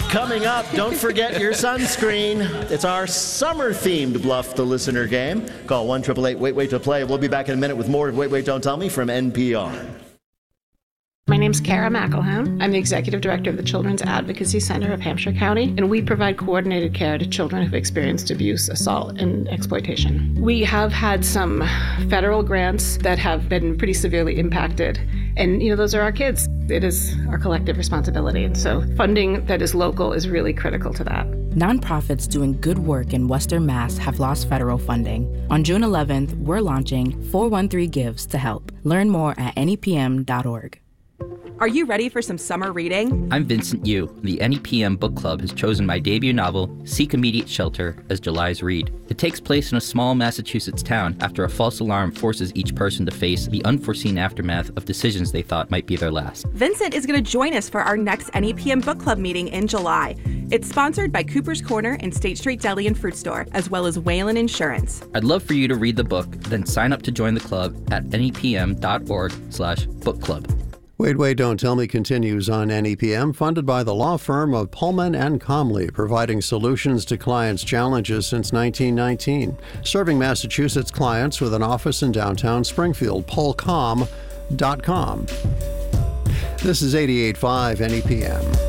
Coming up, don't forget your sunscreen. It's our summer-themed Bluff the Listener game. Call 1-888-WAIT-WAIT to play. We'll be back in a minute with more of Wait, Wait, Don't Tell Me from NPR. My name's Kara McElhone. I'm the Executive Director of the Children's Advocacy Center of Hampshire County, and we provide coordinated care to children who've experienced abuse, assault, and exploitation. We have had some federal grants that have been pretty severely impacted, and those are our kids. It is our collective responsibility, and so funding that is local is really critical to that. Nonprofits doing good work in Western Mass have lost federal funding. On June 11th, we're launching 413 Gives to help. Learn more at NEPM.org. Are you ready for some summer reading? I'm Vincent Yu. The NEPM Book Club has chosen my debut novel, Seek Immediate Shelter, as July's read. It takes place in a small Massachusetts town after a false alarm forces each person to face the unforeseen aftermath of decisions they thought might be their last. Vincent is going to join us for our next NEPM Book Club meeting in July. It's sponsored by Cooper's Corner and State Street Deli and Fruit Store, as well as Whalen Insurance. I'd love for you to read the book, then sign up to join the club at nepm.org/book club. Wait, Wait, Don't Tell Me continues on NEPM, funded by the law firm of Pullman and Comley, providing solutions to clients' challenges since 1919. Serving Massachusetts clients with an office in downtown Springfield, pullcom.com. This is 88.5 NEPM.